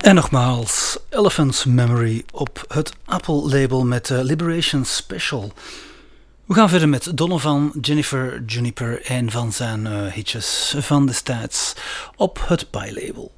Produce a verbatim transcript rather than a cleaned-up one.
En nogmaals, Elephant's Memory op het Apple-label met de Liberation Special. We gaan verder met Donovan, Jennifer Juniper en van zijn uh, hitjes van destijds op het Pi-label.